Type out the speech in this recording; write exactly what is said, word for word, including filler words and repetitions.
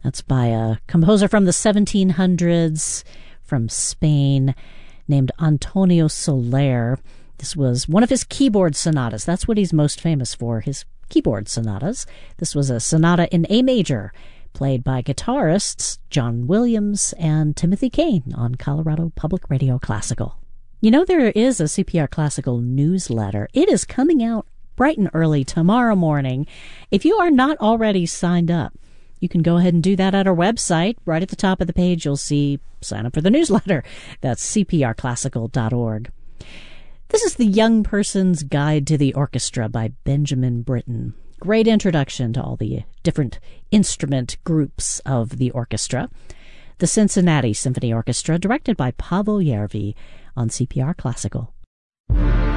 That's by a composer from the seventeen hundreds from Spain named Antonio Soler. This was one of his keyboard sonatas. That's what he's most famous for, his keyboard sonatas. This was a sonata in A major, played by guitarists John Williams and Timothy Kane on Colorado Public Radio Classical. You know, there is a C P R Classical newsletter. It is coming out bright and early tomorrow morning. If you are not already signed up, you can go ahead and do that at our website. Right at the top of the page, you'll see sign up for the newsletter. That's c p r classical dot org. This is The Young Person's Guide to the Orchestra by Benjamin Britten. Great introduction to all the different instrument groups of the orchestra. The Cincinnati Symphony Orchestra, directed by Pavel Järvi on C P R Classical.